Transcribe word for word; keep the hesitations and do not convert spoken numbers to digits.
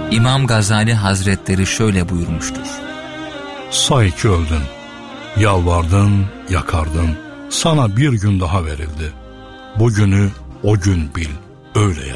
İmam Gazali Hazretleri şöyle buyurmuştur: Say ki öldün, yalvardın, yakardın, sana bir gün daha verildi. Bugünü o gün bil, öyle yaşa.